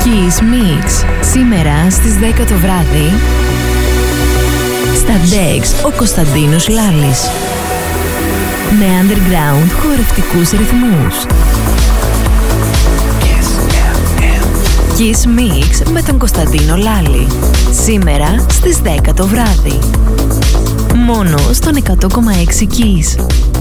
Kiss Mix. Σήμερα στις 10 το βράδυ στα Dex ο Κωνσταντίνος Λάλης με underground χορευτικούς ρυθμούς. Kiss Mix με τον Κωνσταντίνο Λάλη. Σήμερα στις 10 το βράδυ. Μόνο στον 100,6 Kiss.